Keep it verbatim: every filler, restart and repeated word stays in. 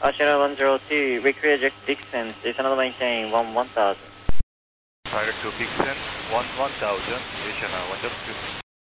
Channel one zero two, recreate Dixon, is another maintain one one thousand. Direct to Dixon, one one thousand, Channel one zero two.